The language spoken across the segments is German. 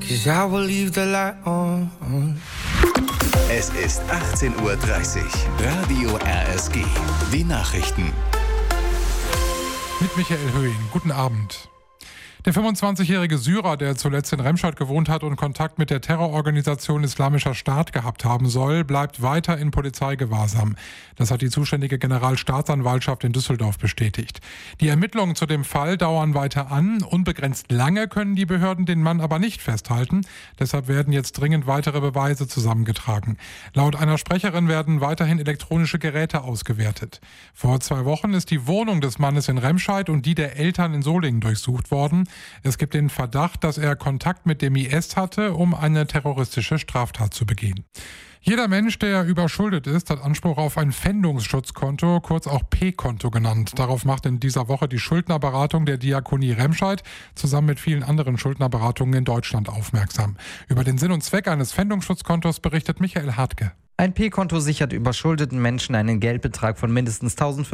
'cause I will leave the light on. Es ist 18:30 Uhr. Radio RSG. Die Nachrichten. Mit Michael Höhing. Guten Abend. Der 25-jährige Syrer, der zuletzt in Remscheid gewohnt hat und Kontakt mit der Terrororganisation Islamischer Staat gehabt haben soll, bleibt weiter in Polizeigewahrsam. Das hat die zuständige Generalstaatsanwaltschaft in Düsseldorf bestätigt. Die Ermittlungen zu dem Fall dauern weiter an. Unbegrenzt lange können die Behörden den Mann aber nicht festhalten. Deshalb werden jetzt dringend weitere Beweise zusammengetragen. Laut einer Sprecherin werden weiterhin elektronische Geräte ausgewertet. Vor 2 Wochen ist die Wohnung des Mannes in Remscheid und die der Eltern in Solingen durchsucht worden. Es gibt den Verdacht, dass er Kontakt mit dem IS hatte, um eine terroristische Straftat zu begehen. Jeder Mensch, der überschuldet ist, hat Anspruch auf ein Pfändungsschutzkonto, kurz auch P-Konto genannt. Darauf macht in dieser Woche die Schuldnerberatung der Diakonie Remscheid zusammen mit vielen anderen Schuldnerberatungen in Deutschland aufmerksam. Über den Sinn und Zweck eines Pfändungsschutzkontos berichtet Michael Hartke. Ein P-Konto sichert überschuldeten Menschen einen Geldbetrag von mindestens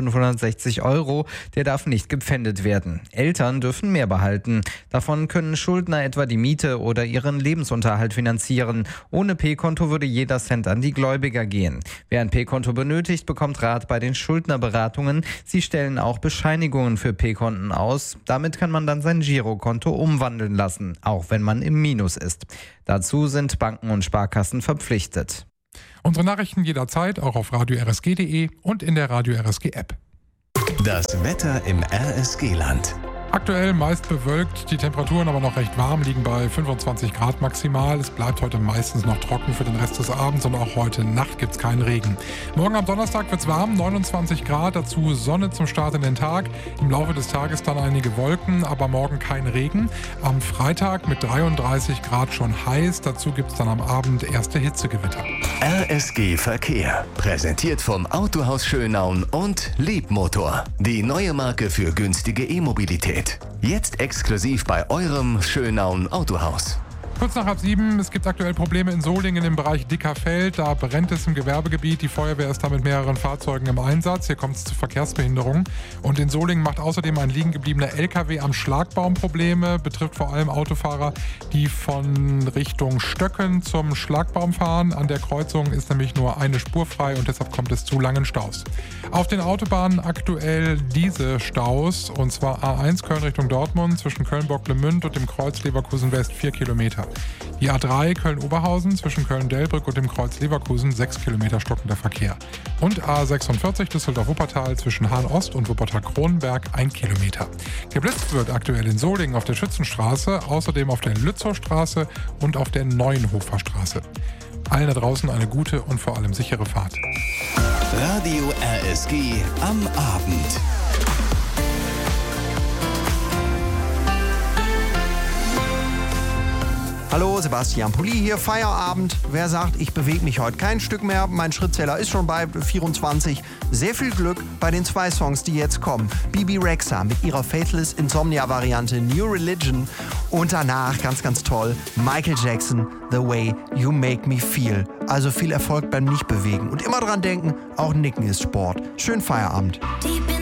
1.560 €. Der darf nicht gepfändet werden. Eltern dürfen mehr behalten. Davon können Schuldner etwa die Miete oder ihren Lebensunterhalt finanzieren. Ohne P-Konto würde jeder Cent an die Gläubiger gehen. Wer ein P-Konto benötigt, bekommt Rat bei den Schuldnerberatungen. Sie stellen auch Bescheinigungen für P-Konten aus. Damit kann man dann sein Girokonto umwandeln lassen, auch wenn man im Minus ist. Dazu sind Banken und Sparkassen verpflichtet. Unsere Nachrichten jederzeit auch auf radio-rsg.de und in der Radio RSG App. Das Wetter im RSG-Land. Aktuell meist bewölkt, die Temperaturen aber noch recht warm, liegen bei 25 Grad maximal. Es bleibt heute meistens noch trocken für den Rest des Abends und auch heute Nacht gibt es keinen Regen. Morgen am Donnerstag wird es warm, 29 Grad, dazu Sonne zum Start in den Tag. Im Laufe des Tages dann einige Wolken, aber morgen kein Regen. Am Freitag mit 33 Grad schon heiß, dazu gibt es dann am Abend erste Hitzegewitter. RSG Verkehr. Präsentiert vom Autohaus Schönaun und Liebmotor. Die neue Marke für günstige E-Mobilität. Jetzt exklusiv bei eurem Schönaun Autohaus. Kurz nach 6:30, es gibt aktuell Probleme in Solingen im Bereich Dickerfeld. Da brennt es im Gewerbegebiet. Die Feuerwehr ist da mit mehreren Fahrzeugen im Einsatz. Hier kommt es zu Verkehrsbehinderungen. Und in Solingen macht außerdem ein liegen gebliebener LKW am Schlagbaum Probleme. Betrifft vor allem Autofahrer, die von Richtung Stöcken zum Schlagbaum fahren. An der Kreuzung ist nämlich nur eine Spur frei und deshalb kommt es zu langen Staus. Auf den Autobahnen aktuell diese Staus. Und zwar A1 Köln Richtung Dortmund zwischen Köln-Bocklemünd und dem Kreuz Leverkusen West 4 Kilometer. Die A3 Köln-Oberhausen zwischen Köln-Delbrück und dem Kreuz Leverkusen 6 Kilometer stockender Verkehr. Und A46 Düsseldorf-Wuppertal zwischen Hahn-Ost und Wuppertal-Kronenberg 1 Kilometer. Geblitzt wird aktuell in Solingen auf der Schützenstraße, außerdem auf der Lützowstraße und auf der Neuenhofer Straße. Allen da draußen eine gute und vor allem sichere Fahrt. Radio RSG am Abend. Hallo, Sebastian Pulli hier, Feierabend. Wer sagt, ich bewege mich heute kein Stück mehr, mein Schrittzähler ist schon bei 24. Sehr viel Glück bei den 2 Songs, die jetzt kommen. Bebe Rexha mit ihrer Faithless Insomnia-Variante New Religion und danach, ganz, ganz toll, Michael Jackson, The Way You Make Me Feel. Also viel Erfolg beim Nichtbewegen und immer dran denken, auch Nicken ist Sport. Schönen Feierabend. Deep